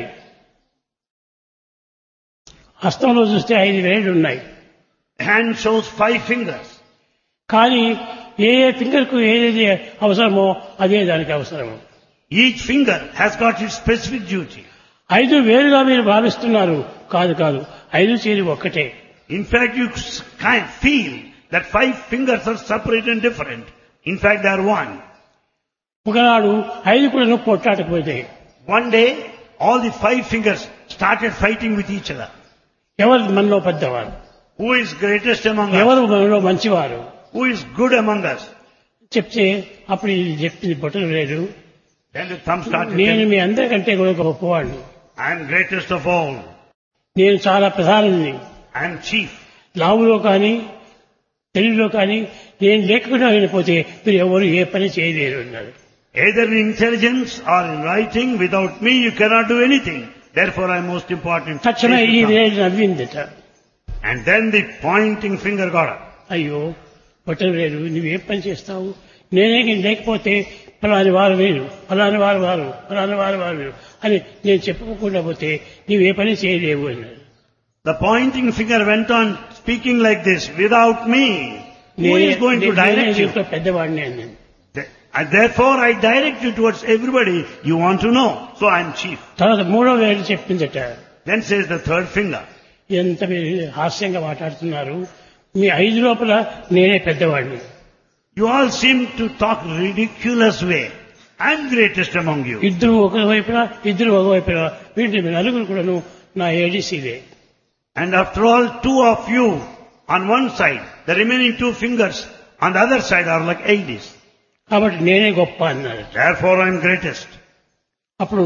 హస్తంలో చూస్తే 5 వేళ్లు ఉన్నాయి. Hand shows 5 fingers. కానీ ఏ ఫింగర్ కు ఏది అవసరమో అదే దానికి అవసరము. Each finger has got its specific duty. 5 వేలుగా మీరు భావిస్తున్నారు. కాదు 5 చేరి ఒక్కటే. In fact, you kind feel that 5 fingers are separate and different. In fact, they are one. ఒకనాడు 5 కూడా కొట్లాటకపోతే One day, all the 5 fingers started fighting with each other. ఎవరు మనలో పెద్దవారు, Who is greatest among us? ఎవరు మనలో మంచివారు Who is good among us? చెప్తే అప్పుడు ఇది చెప్పింది బొట్టలు లేదు. Then the thumb started నేను telling, మీ అందరికంటే కూడా గొప్పవాడిని. I am greatest of all. నేను చాలా ప్రధానుని. I am chief. లావులో కానీ తెలుగులో కానీ నేను లేకుండా వెళ్ళిపోతే మీరు ఎవరు ఏ పని చేయలేరు అన్నారు. Either in intelligence or in writing, without me you cannot do anything. Therefore I am most important. తక్షణమే ఈ వేలు నవ్విందట. And then the pointing finger got up. అయ్యో బొట్టలు లేదు, నువ్వేం పని చేస్తావు? నేనే లేకపోతే ఫలాని వారు వేరు, ఫలాని వారు వేరు అని నేను చెప్పుకోకుండా పోతే నీవే పని చేయలేవు అన్నాడు. The pointing finger went on speaking like this, without me, who is going to direct you? పెద్దవాడిని అన్నాను. And therefore I direct you towards everybody you want to know. So I am chief. తర్వాత 3వ వేలు చెప్పిందట. Then says the 3rd finger. ఎంత మీరు హాస్యంగా మాట్లాడుతున్నారు, మీ 5 లోపల నేనే పెద్దవాడిని. You all seem to talk ridiculous way. I am greatest among you. ఇద్దరు ఒకవైపున వీటి నలుగురు కూడాను నా ఏడీసీలే. And after all, 2 of you on one side, the remaining 2 fingers on the other side are like ADs. కాబట్టి నేనే గొప్ప అన్నాడు. Therefore I am greatest. అప్పుడు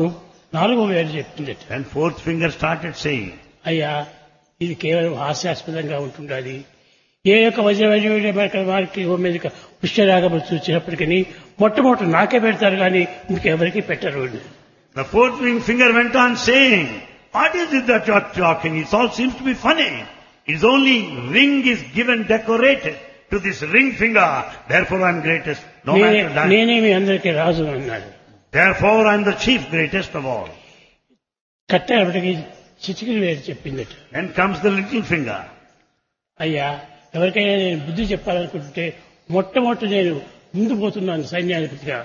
నాలుగో వేలు చెప్తుంది. And fourth finger started saying, అయ్యా ఇది కేవలం హాస్యాస్పదంగా ఉంటుండాలి. ఏ యొక్క వజ్ర వారికి మీద పుష్యరాగములు చూసినప్పటికీ మొట్టమొదటి నాకే పెడతారు కానీ ఇంకెవరికి పెట్టరు. the fourth finger went on saying, what is it that you are talking? It all seems to be funny. It's only ring is given decorated to this ring finger. Therefore I am greatest. No matter that. నేనే మీ అందరికీ రాజు అన్నాడు. Therefore I am the chief, greatest of all. కట్టేపటికి చిటికిన వేలు చెప్పిందట. Then comes the little finger. అయ్యా ఎవరికైనా నేను బుద్ధి చెప్పాలనుకుంటే మొట్టమొదటి నేను ముందు పోతున్నాను సైన్యాధిపతిగా.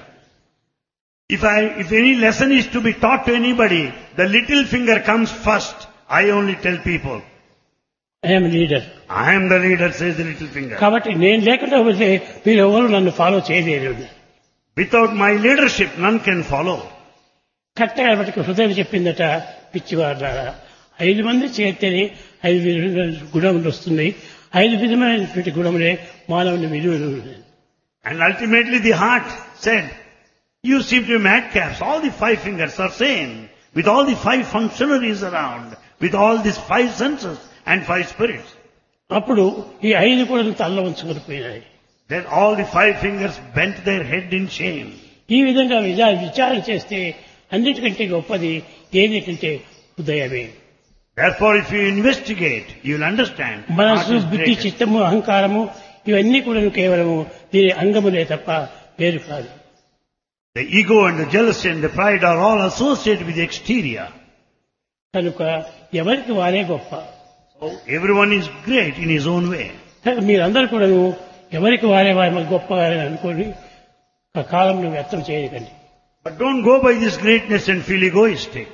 If any lesson is to be taught to anybody, the little finger comes first. I only tell people. I'm leader. I am the leader, says the little finger. కాబట్టి నేను లేకుండా పోతే మీరు ఎవరు నన్ను ఫాలో చేయలేరు. Without my leadership, none can follow. కట్టేపటికి హృదయం చెప్పిందట, పిచ్చివారులారా 5 మంది చేస్తేనే 5 గుణములు వస్తున్నాయి. 5 విధమైనటువంటి గుణములే మానవుని విలువలు. And ultimately the heart said, you seem to be madcaps. All the 5 fingers are same. With all the 5 functionaries around. With all these 5 senses and 5 spirits. అప్పుడు ఈ 5 కూడా తల్ల ఉంచుకొని పోయినాయి. Then all the 5 fingers bent their head in shame. ఈ విధంగా విచారణ చేస్తే అన్నిటికంటే గొప్పది ఏమిటంటే హృదయమే. Therefore if you investigate, you will understand. మనసు, బుద్ధి, చిత్తము, అహంకారము ఇవన్నీ కూడా కేవలము దీని అంగములే తప్ప వేరు కాదు. The ego and the jealousy and the pride are all associated with the exterior. కనుక ఎవరికి వారే గొప్ప. So everyone is great in his own way. మీరందరూ కూడా ఎవరికి వారే వారి గొప్ప అనుకోని కాలంలో వ్యర్థం చేయకండి. But don't go by this greatness and feel egoistic.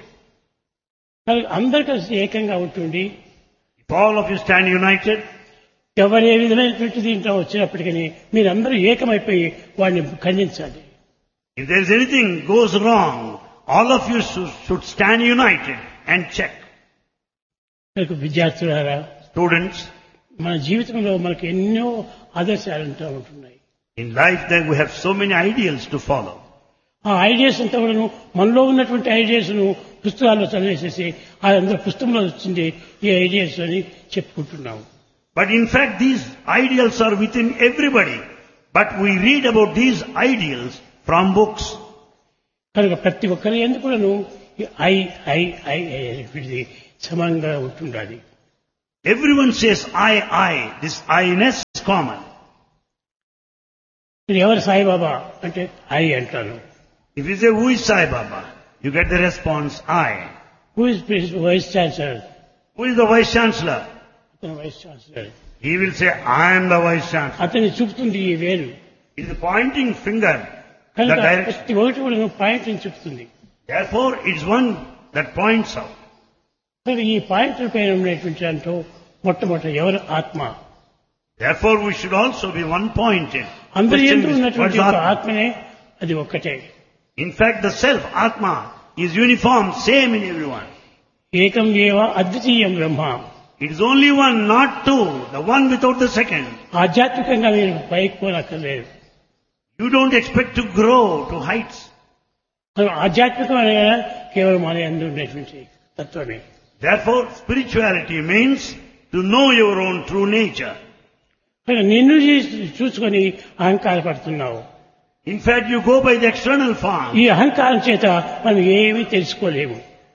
అందరు కలిసి ఏకంగా ఉంటుంది. If all of you stand united, ఎవరే విధమైనటువంటి దీంట్లో వచ్చినప్పటికీ మీరందరూ ఏకమైపోయి వాడిని ఖండించాలి. if there is anything goes wrong, all of you should stand united and check. విద్యార్థులారా, Students, మన జీవితంలో మనకు ఎన్నో ఆదర్శాలు ఉంటున్నాయి. in life then we have so many ideals to follow. ఆ ఐడియాస్ అంతా కూడా మనలో ఉన్నటువంటి ఐడియాస్ ను పుస్తకాల్లో చదివేసేసి అందరూ పుస్తకంలో వచ్చింది ఈ ఐడియాస్ అని చెప్పుకుంటున్నాము. But in fact these ideals are within everybody. But we read about these ideals from books. కనుక ప్రతి ఒక్కరి ఎందుకు ఐ ఐ ఐ అనేటువంటిది సమానంగా ఉంటుండాలి. Everyone says I. This I-ness is common. ఎవరు సాయిబాబా అంటే ఐ అంటారు. If you say who is Sai Baba, you get the response I. Who is vice chancellor? Who is the vice chancellor? అతను vice chancellor. He will say I am the vice chancellor. అతన్ని చూపుతుంది ఈ వేలు. It is a pointing finger. కనుక The direction. ప్రతి ఒకటి కూడా point ని చూపుతుంది. Therefore it is one that points out. కనుక ఈ పాయింట్ల పైన ఉండేటువంటి దాంట్లో మొట్టమొదటి ఎవరు ఆత్మ. Therefore we should also be one pointed. అందరి Question ఎందు is, ఉన్నటువంటి what is Atma? ఆత్మనే అది ఒక్కటే. In fact the self, Atma, is uniform, same in everyone. ఏకం ఏవ అద్వితీయం బ్రహ్మ. It is only one, not two, the one without the second. ఆధ్యాత్మికంగా మీరు పైకి పోనక్కర్లేదు. You don't expect to grow to heights. ఆధ్యాత్మికమైన కేవలం మన యందు ఉండేటువంటి తత్వమే. Therefore spirituality means to know your own true nature. నిన్ను చూసుకొని అహంకారపడుతున్నావు. In fact you go by the external form. ఈ అహంకారం చేత మనం ఏమీ తెలుసుకోలేము.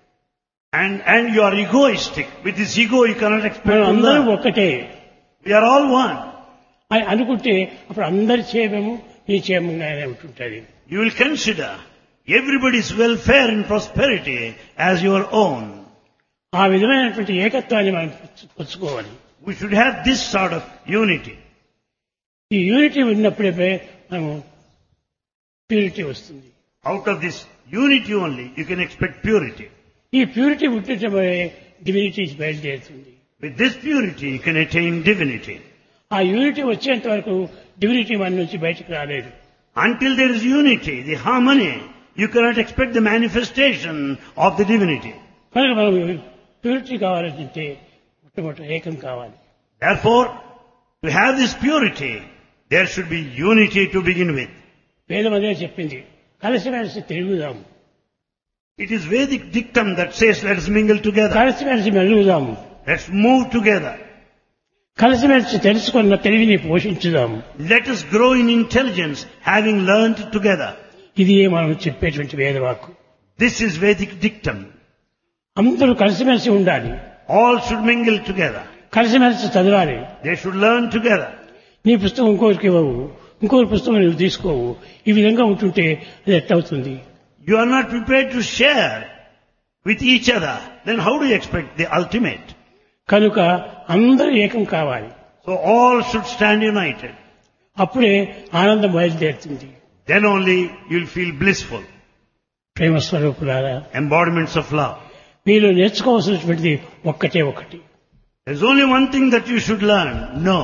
And you are egoistic. With this ego you cannot expect మనం to అందరం learn. ఒక్కటే We are all one. అని అనుకుంటే అప్పుడు అందరి క్షేమము నీ క్షేమంగానే ఉంటుంటుంది. You will consider everybody's welfare and prosperity as your own. ఆ విధమైనటువంటి ఏకత్వాన్ని మనం పుచ్చుకోవాలి. We should have this sort of unity. ఈ యూనిటీ ఉన్నప్పుడే మనము ప్యూరిటీ వస్తుంది. Out of this unity only you can expect purity. ఈ ప్యూరిటీ ఉంటే డివినిటీ బయలుదేరుతుంది. With this purity you can attain divinity. ఆ యూనిటీ వచ్చేంత వరకు డివినిటీ మన నుంచి బయటకు రాలేదు. Until there is unity, the harmony, you cannot expect the manifestation of the divinity. కనుక మనం ప్యూరిటీ కావాలంటే మొట్టమొదటి ఏకం కావాలి. Therefore, to have this purity, there should be unity to begin with. వేదం అదే చెప్పింది, కలిసిమెలిసి తిరుగుదాం. It is Vedic dictum that says, let us mingle together. కలిసిమెలిసి మెలుగుదాము, Let's move together. కలిసిమెలిసి తెలుసుకున్న తెలివిని పోషించుదాము. Let us grow in intelligence, having learned together. ఇది మనం చెప్పేటువంటి వేదవాక్కు. This is Vedic dictum. అందరూ కలిసిమెలిసి ఉండాలి, All should mingle together. కలిసిమెలిసి చదవాలి. They should learn together. నీ పుస్తకం ఇంకోరికి ఇవ్వవు, ఇంకోరి పుస్తకం నువ్వు తీసుకోవు. ఈ విధంగా ఉంటుంటే అది ఎట్టవుతుంది? You are not prepared to share with each other. Then how do you expect the ultimate? కనుక అందరూ ఏకం కావాలి. So all should stand united. అప్పుడే ఆనందం బయలుదేరుతుంది. Then only you'll feel blissful. ప్రేమ స్వరూపులారా, Embodiments of love. మీరు నేర్చుకోవాల్సినటువంటిది ఒక్కటే ఒకటి. There's only one thing that you should learn. No.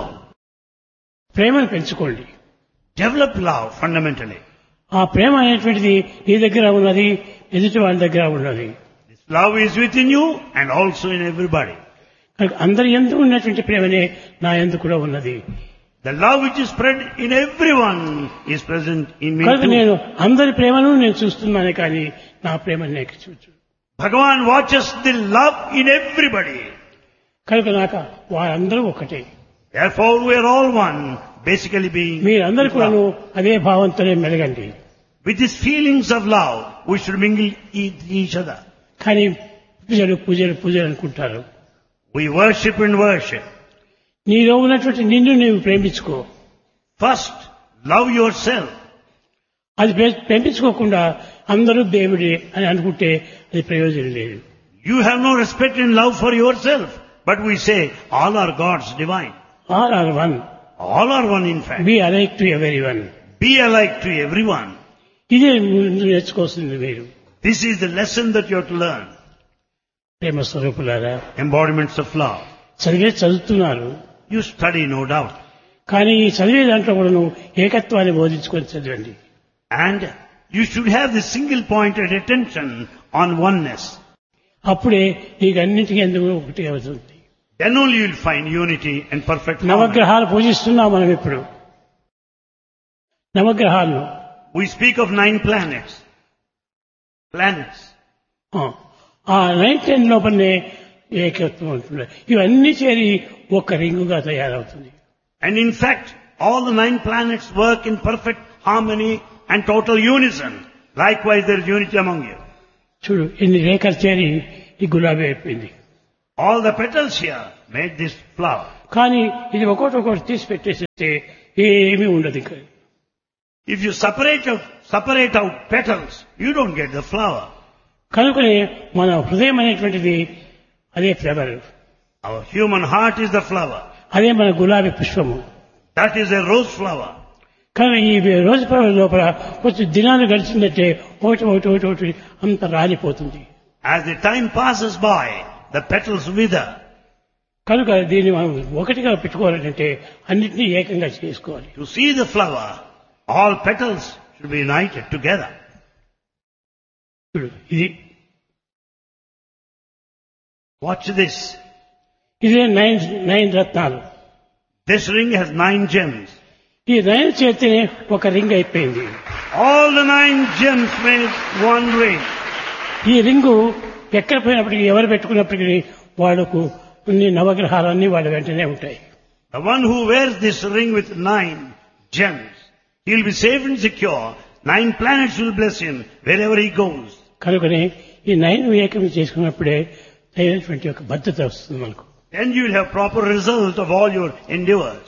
ప్రేమను పెంచుకోండి. Develop love fundamentally. ఆ ప్రేమ అనేటువంటిది నీ దగ్గర ఉన్నది, ఎదుటి వాళ్ళ దగ్గర ఉన్నది. This love is within you and also in everybody. కనుక అందరి యందు ఉన్నటువంటి ప్రేమనే నా యందు కూడా ఉన్నది. The love which is spread in everyone is present in me కనుక too. నేను అందరి ప్రేమను నేను చూస్తున్నానే కానీ నా ప్రేమను నేను చూచు. Bhagavan watches the love in everybody. కనుక నాకు వారందరూ ఒకటే. Therefore we are all one, basically being మీరందరూ with కూడాను love. అదే భావంతోనే మెలగండి. With these feelings of love, we should mingle each other. కానీ పూజలు పూజలు పూజలు అనుకుంటారు. We worship and worship. నీలో ఉన్నటువంటి నిన్ను నీవు ప్రేమించుకో. First, love yourself. అది ప్రేమించుకోకుండా అందరూ దేవుడే అని అనుకుంటే అది ప్రయోజనం లేదు. You have no respect and love for yourself. But we say, all are gods divine. All are one. All are one in fact. B alike to every one. Be alike to everyone. ఇదే నేర్చుకోవాల్సింది మీరు. This is the lesson that you have to learn. ప్రేమ స్వరూపులారా, Embodiments of love. చదువుతున్నారు. You study, no doubt. కానీ ఈ చదివే దాంట్లో కూడా నువ్వు ఏకత్వాన్ని బోధించుకొని చదవండి. And you should have the single pointed attention on oneness. అప్పుడే నీకు అన్నింటికీ ఎందుకు ఒకటి అవుతుంది. Then only you will find unity and perfect harmony. నవగ్రహాలు పూజిస్తున్నాం మనం ఇప్పుడు. నవగ్రహాలను We speak of 9 planets. Planets. ఆ 9 లోపలనే ఏకత్వం ఉంటుంది. ఇవన్నీ చేరి ఒక రింగుగా తయారవుతుంది. And in fact, all the 9 planets work in perfect harmony and total unison. Likewise, there is unity among you. చూడు, ఇన్ని రేఖలు చేరి ఈ గులాబీ అయిపోయింది. All the petals here made this flower. కానీ ఇది ఒకటి తీసి పెట్టేస్తే ఏమీ ఉండదు ఇంకా. If you separate out petals, you don't get the flower. కనుకనే మన హృదయం అనేటువంటిది అదే flower. Our human heart is the flower. అదే మన గులాబీ పుష్పము. That is a rose flower. కానీ ఈ రోజు ఫ్లవర్ లోపల కొంచెం దినాలు గడిచిందంటే ఒకటి అంత రాలిపోతుంది. As the time passes by, the petals wither. కనుక దీన్ని మనం ఒకటిగా పెట్టుకోవాలంటే అన్నింటినీ ఏకంగా చేసుకోవాలి. To see the flower, all petals should be united together. ఇది Watch this. ఇదే 9 రత్నాలు. This ring has 9 gems. ఈ 9 చేతినే ఒక రింగ్ అయిపోయింది. All the 9 gems made one ring. ఈ రింగు ఎక్కడ పోయినప్పటికీ ఎవరు పెట్టుకున్నప్పటికీ వాళ్ళకు అన్ని నవగ్రహాలన్నీ వాళ్ళ వెంటనే ఉంటాయి. The one who wears this ring with 9 gems, he will be safe and secure. 9 planets will bless him wherever he goes. కనుకనే ఈ 9 ఏకం చేసుకున్నప్పుడే తగినటువంటి ఒక భద్రత వస్తుంది మనకు. Then you will have proper result of all your endeavors.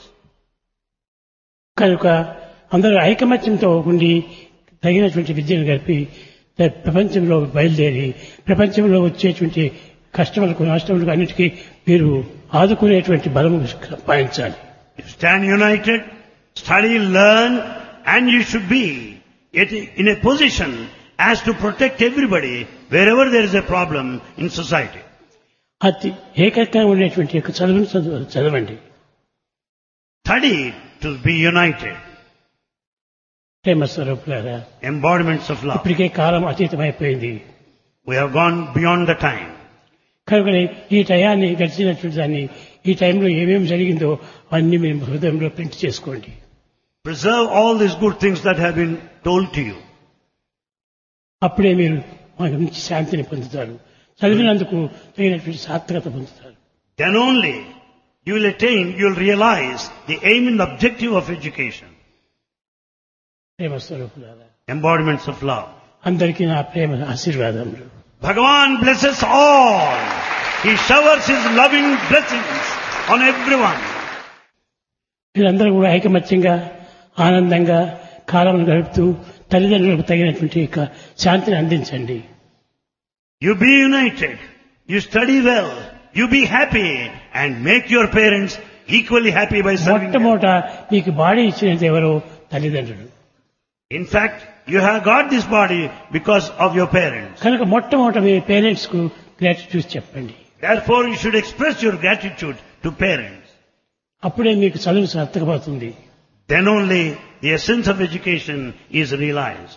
కనుక అందరూ ఐకమత్యంతో ఉండి తగినటువంటి విద్యను గడిపి ప్రపంచంలో బయలుదేరి ప్రపంచంలో వచ్చేటువంటి కష్టములకు నష్టములకు అన్నిటికీ మీరు ఆదుకునేటువంటి బలము సంపాదించాలి. Stand united, study, learn, and you should be in a position as to protect everybody wherever there is a problem in society. అతి ఏకంగా ఉండేటువంటి యొక్క చదవండి. Study to be united. ప్రేమ స్వరూపులారా, Embodiments of love. ఇప్పటికే కాలం అతీతమైపోయింది. We have gone beyond the time. కనుకనే ఈ టయాన్ని గడిచినటువంటి దాన్ని ఈ టైంలో ఏమేమి జరిగిందో అన్ని మీరు హృదయంలో ప్రింట్ చేసుకోండి. Preserve all these good things that have been told to you. అప్పుడే మీరు మంచి శాంతిని పొందుతారు. చదివినందుకు తగినటువంటి సార్థకత పొందుతారు. Then only you will attain, you will realize the aim and objective of education. ప్రేమ స్వరూపులారా, Embodiments of love. అందరికీ నా ప్రేమ ఆశీర్వాదములు. Bhagavan blesses all. He showers his loving blessings on everyone. మీరందరూ కూడా ఐకమత్యంగా ఆనందంగా కాలం గడుపుతూ తల్లిదండ్రులకు తగినటువంటి శాంతిని అందించండి. You be united. You study well. You be happy and make your parents equally happy by serving them. మొట్టమొదట మీకు బాడీ ఇచ్చినది ఎవరో తల్లిదండ్రులు. In fact, you have got this body because of your parents. కనుక మొట్టమొదట మీ పేరెంట్స్ కు gratitude చెప్పండి. Therefore, you should express your gratitude to parents. అప్పుడే మీకు చదువు సార్థకమవుతుంది. Then only the essence of education is realized.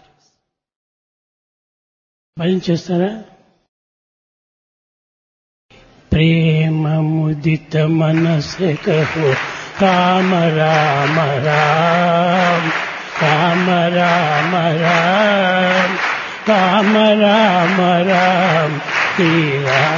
భజన చేస్తారా? ప్రేమ ముదిత మనసే కహో రామ రామ రామ రామ రామ రామ రామ రామ రామ శ్రీ రామ.